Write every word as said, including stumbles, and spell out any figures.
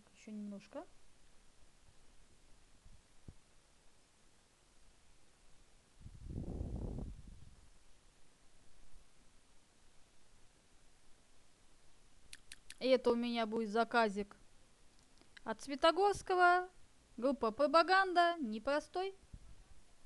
еще немножко. И это у меня будет заказик от Светогорского. Группа «Пропаганда». Непростой.